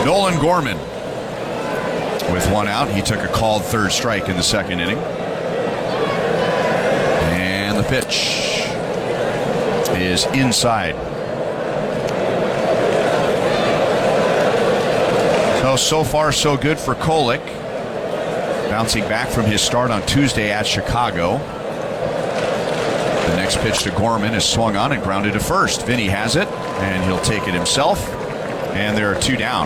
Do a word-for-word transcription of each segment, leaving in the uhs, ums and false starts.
Nolan Gorman with one out. He took a called third strike in the second inning. And the pitch is inside. So, so far so good for Kolek. Bouncing back from his start on Tuesday at Chicago. The next pitch to Gorman is swung on and grounded to first. Vinny has it, and he'll take it himself. And there are two down.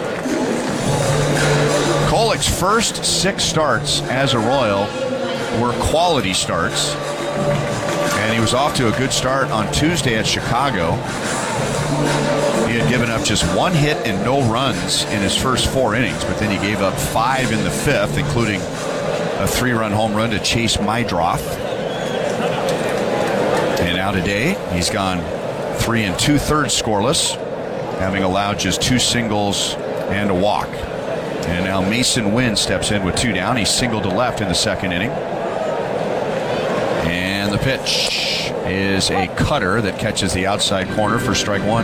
Kolek's first six starts as a Royal were quality starts. And he was off to a good start on Tuesday at Chicago. He had given up just one hit and no runs in his first four innings, but then he gave up five in the fifth, including a three-run home run to Chase Mydroth. And now today, he's gone three and two-thirds scoreless, having allowed just two singles and a walk. And now Mason Wynn steps in with two down. He's singled to left in the second inning. And the pitch is a cutter that catches the outside corner for strike one.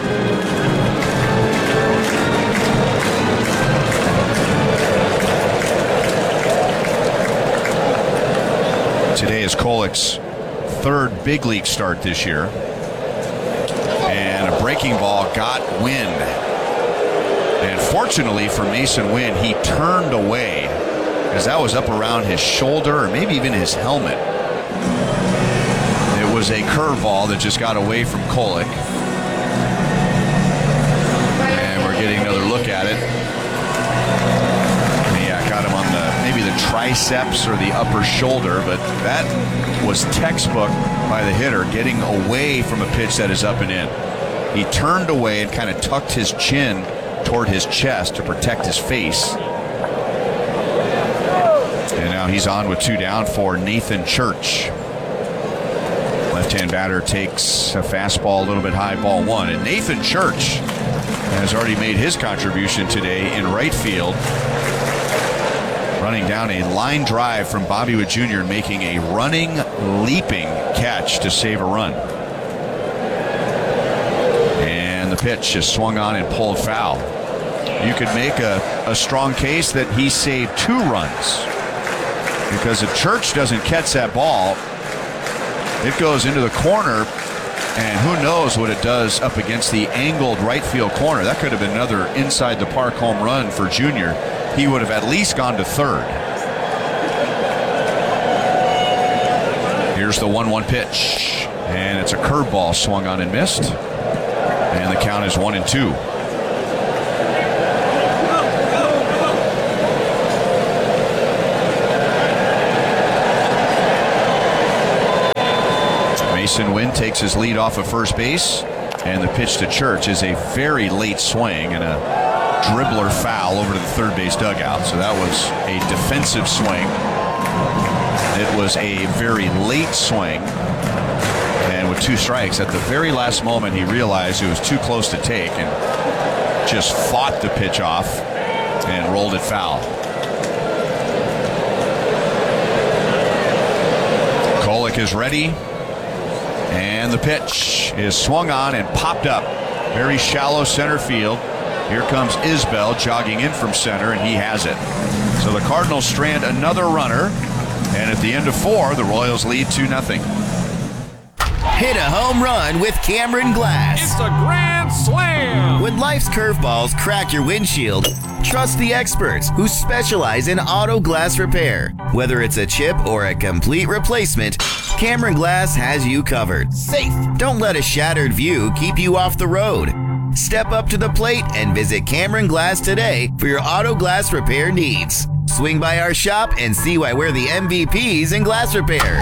Today is Kolek's third big league start this year. And a breaking ball got wind. And fortunately for Mason Wynn, he turned away, as that was up around his shoulder or maybe even his helmet. It was a curveball that just got away from Kolek. And we're getting another look at it. Yeah, got him on the maybe the triceps or the upper shoulder, but that was textbook by the hitter, getting away from a pitch that is up and in. He turned away and kind of tucked his chin toward his chest to protect his face. And now he's on with two down for Nathan Church. Left-hand batter takes a fastball a little bit high, ball one. And Nathan Church has already made his contribution today in right field, running down a line drive from Bobby Witt Junior and making a running, leaping catch to save a run. And the pitch is swung on and pulled foul. You could make a, a strong case that he saved two runs, because if Church doesn't catch that ball, it goes into the corner, and who knows what it does up against the angled right field corner. That could have been another inside the park home run for Junior. He would have at least gone to third. Here's the one one pitch, and it's a curveball swung on and missed, and the count is one and two. Mason Wynn takes his lead off of first base, and the pitch to Church is a very late swing and a dribbler foul over to the third base dugout. So that was a defensive swing. It was a very late swing, and with two strikes, at the very last moment he realized it was too close to take and just fought the pitch off and rolled it foul. Kolek is ready. And the pitch is swung on and popped up. Very shallow center field. Here comes Isbell jogging in from center, and he has it. So the Cardinals strand another runner, and at the end of four, the Royals lead two nothing. Hit a home run with Cameron Glass. It's a grand slam. When life's curveballs crack your windshield, trust the experts who specialize in auto glass repair. Whether it's a chip or a complete replacement, Cameron Glass has you covered. Safe. Don't let a shattered view keep you off the road. Step up to the plate and visit Cameron Glass today for your auto glass repair needs. Swing by our shop and see why we're the M V Ps in glass repair.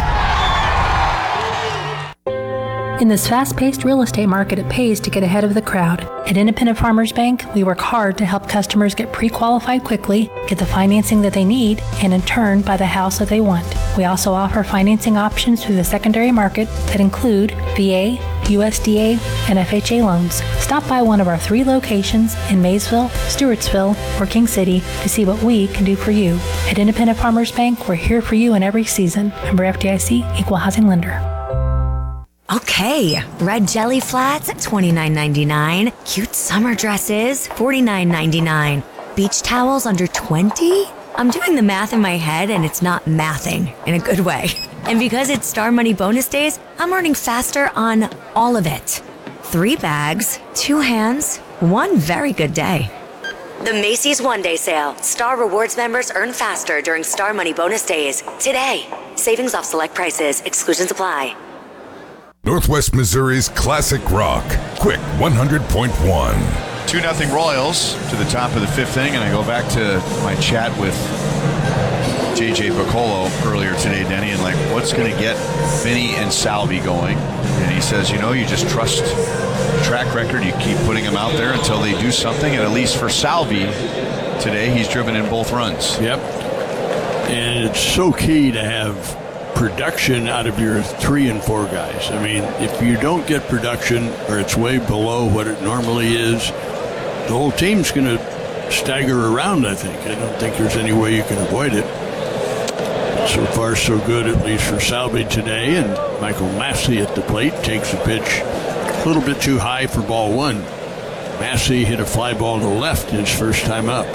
In this fast-paced real estate market, it pays to get ahead of the crowd. At Independent Farmers Bank, we work hard to help customers get pre-qualified quickly, get the financing that they need, and in turn, buy the house that they want. We also offer financing options through the secondary market that include V A, U S D A, and F H A loans. Stop by one of our three locations in Maysville, Stewartsville, or King City to see what we can do for you. At Independent Farmers Bank, we're here for you in every season. Member F D I C, Equal Housing Lender. Okay, red jelly flats at twenty-nine ninety-nine. Cute summer dresses, forty-nine ninety-nine. Beach towels under twenty? I'm doing the math in my head and it's not mathing in a good way. And because it's Star Money bonus days, I'm earning faster on all of it. Three bags, two hands, one very good day. The Macy's One Day Sale. Star Rewards members earn faster during Star Money bonus days. Today. Savings off select prices. Exclusions apply. Northwest Missouri's classic rock. Quick one hundred point one. two nothing Royals to the top of the fifth inning, and I go back to my chat with J J Piccolo earlier today, Denny, and like, what's going to get Vinny and Salvi going? And he says, you know, you just trust the track record. You keep putting them out there until they do something, and at least for Salvi today, he's driven in both runs. Yep. And it's so key to have production out of your three and four guys. I mean, if you don't get production or it's way below what it normally is, the whole team's going to stagger around, I think. I don't think there's any way you can avoid it. So far, so good, at least for Salvi today. And Michael Massey at the plate takes a pitch a little bit too high for ball one. Massey hit a fly ball to left his first time up.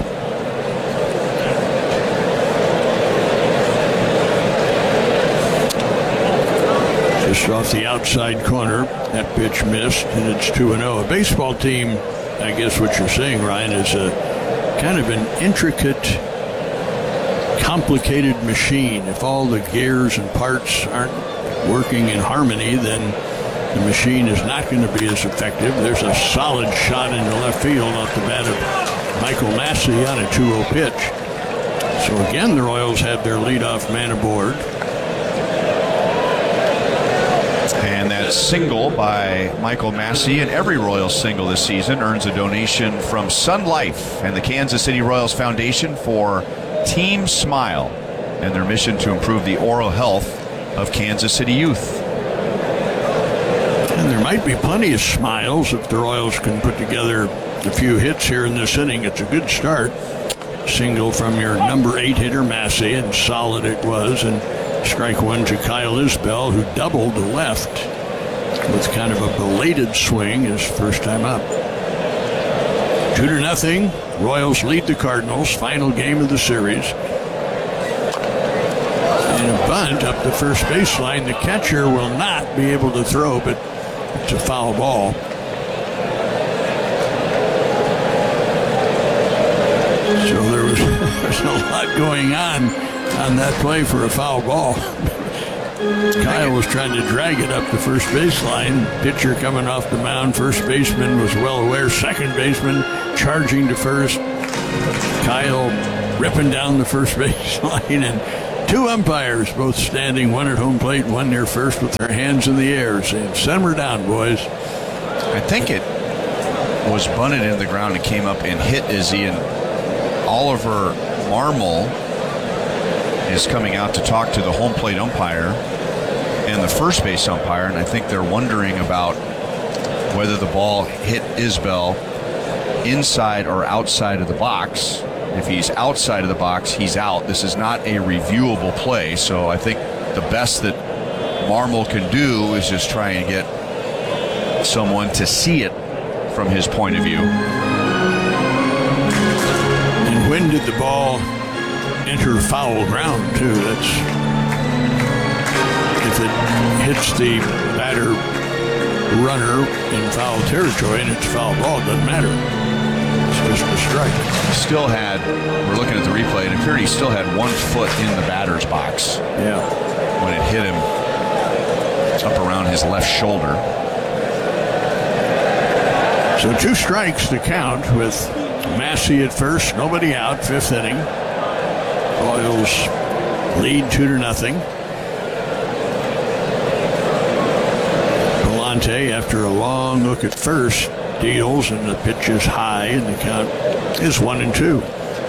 Just off the outside corner, that pitch missed, and it's two and oh. A baseball team, I guess what you're saying, Ryan, is a kind of an intricate, complicated machine. If all the gears and parts aren't working in harmony, then the machine is not going to be as effective. There's a solid shot into left field off the bat of Michael Massey on a two oh pitch. So again, the Royals have their leadoff man aboard. And that single by Michael Massey, and every Royals single this season, earns a donation from Sun Life and the Kansas City Royals Foundation for Team Smile and their mission to improve the oral health of Kansas City youth. And there might be plenty of smiles if the Royals can put together a few hits here in this inning. It's a good start. Single from your number eight hitter, Massey, and solid it was. And strike one to Kyle Isbell, who doubled to left with kind of a belated swing his first time up. Two to nothing. Royals lead the Cardinals. Final game of the series. And a bunt up the first baseline. The catcher will not be able to throw, but it's a foul ball. So there was, there's a lot going on on that play for a foul ball. Kyle was trying to drag it up the first baseline. Pitcher coming off the mound. First baseman was well aware. Second baseman charging to first. Kyle ripping down the first baseline. And two umpires both standing, one at home plate, one near first with their hands in the air, saying, "Send her down, boys." I think it was bunted into the ground and came up and hit Izzy, and Oliver Marmol is coming out to talk to the home plate umpire and the first base umpire, and I think they're wondering about whether the ball hit Isbell inside or outside of the box. If he's outside of the box, he's out. This is not a reviewable play, so I think the best that Marmol can do is just try and get someone to see it from his point of view. And when did the ball enter foul ground, too? That's, if it hits the batter runner in foul territory and it's foul ball, it doesn't matter. It's just a strike. Still had, we're looking at the replay, and it appeared he still had one foot in the batter's box. Yeah. When it hit him up around his left shoulder. So two strikes to count with Massey at first, nobody out, fifth inning. Royals lead two to nothing. Galante, after a long look at first, deals, and the pitch is high, and the count is one and two.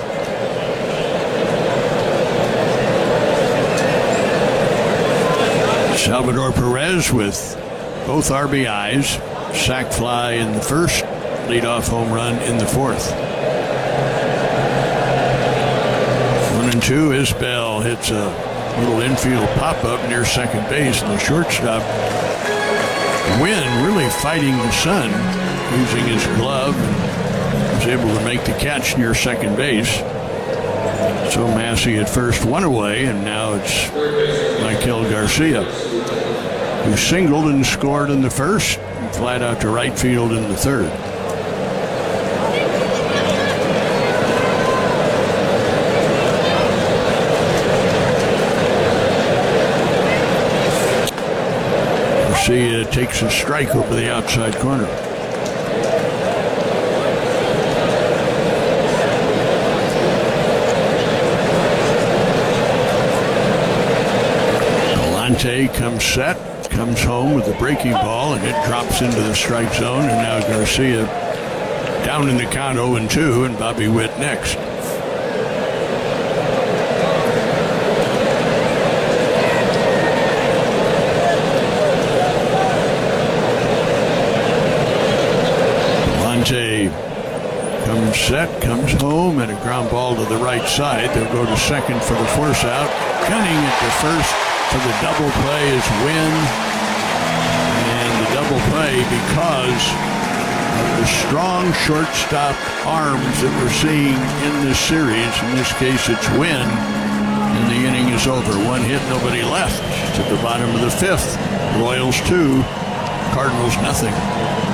Salvador Perez with both R B Is, sac fly in the first, leadoff home run in the fourth. One and two, Isbell hits a little infield pop-up near second base, and the shortstop Wynn really fighting the sun, using his glove, and was able to make the catch near second base. So Massey at first, one away, and now it's Michael Garcia, who singled and scored in the first, and flat out to right field in the third. Garcia takes a strike over the outside corner. Galante comes set, comes home with the breaking ball, and it drops into the strike zone. And now Garcia down in the count oh and two, and Bobby Witt next. Galante comes set, comes home, and a ground ball to the right side. They'll go to second for the force out. Gunning at the first for the double play is Wynn. And the double play because of the strong shortstop arms that we're seeing in this series. In this case, it's Wynn. And the inning is over. One hit, nobody left. To the bottom of the fifth. Royals two, Cardinals nothing.